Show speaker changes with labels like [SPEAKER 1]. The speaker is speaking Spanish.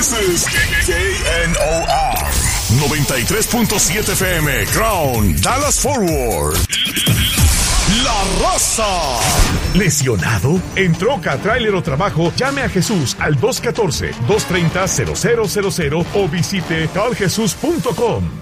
[SPEAKER 1] This is KNOR 93.7 FM, Crown, Dallas Forward. La Raza. ¿Lesionado? En troca, tráiler o trabajo, llame a Jesús al 214-230-0000 o visite carljesus.com.